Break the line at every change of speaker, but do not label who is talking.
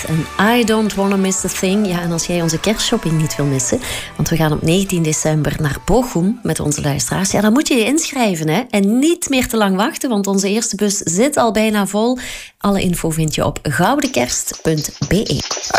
en I Don't Wanna Miss a Thing. Ja, en als jij onze kerstshopping niet wil missen, want we gaan op 19 december naar Bochum met onze luisteraars, ja, dan moet je je inschrijven, hè? En niet meer te lang wachten, want onze eerste bus zit al bijna vol. Alle info vind je op goudenkerst.be.